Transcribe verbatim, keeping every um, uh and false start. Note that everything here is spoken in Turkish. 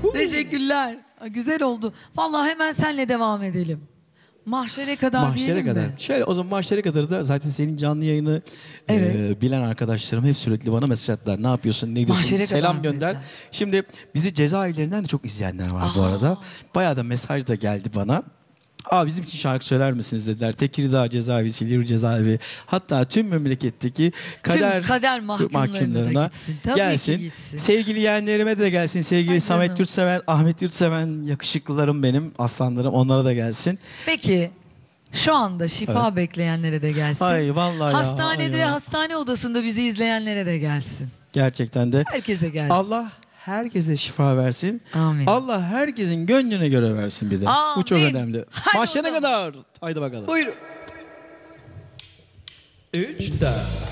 Teşekkürler. Güzel oldu. Vallahi hemen senle devam edelim. Mahşere kadar Mahşere diyelim kadar. mi? Şöyle o zaman mahşere kadar da zaten senin canlı yayını Evet. e, bilen arkadaşlarım hep sürekli bana mesaj attılar. Ne yapıyorsun, ne diyorsun? Mahşere Selam kadar gönder. dediler. Şimdi bizi cezaevlerinden de çok izleyenler var bu Aa. arada. Bayağı da mesaj da geldi bana. Aa, bizim için şarkı söyler misiniz dediler. Tekirdağ cezaevi, Silivri cezaevi, hatta tüm memleketteki kader, Tüm kader mahkumlarına da gitsin. Tabii gelsin. ki gitsin. Sevgili yeğenlerime de gelsin. Sevgili Ay Samet canım. Yurtseven, Ahmet Yurtseven, yakışıklılarım benim, aslanlarım, onlara da gelsin. Peki şu anda şifa Evet. bekleyenlere de gelsin. Ay vallahi ya, Hastanede, ay ya. hastane odasında bizi izleyenlere de gelsin. Gerçekten de. Herkese gelsin. Allah herkese şifa versin. Amin. Allah herkesin gönlüne göre versin bir de. Bu çok Amin. önemli. Hadi o Mahşere zaman. kadar. Haydi bakalım. Buyurun. Üç, dört.